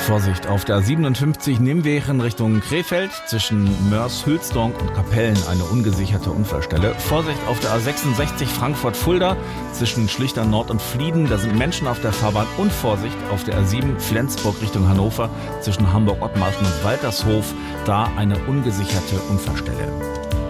Vorsicht, auf der A57 Nimwegen Richtung Krefeld zwischen Mörs-Hülsdonk und Kapellen eine ungesicherte Unfallstelle. Vorsicht auf der A66 Frankfurt-Fulda zwischen Schlichter Nord und Flieden, da sind Menschen auf der Fahrbahn. Und Vorsicht auf der A7 Flensburg Richtung Hannover zwischen Hamburg-Ottmarschen und Waltershof, da eine ungesicherte Unfallstelle.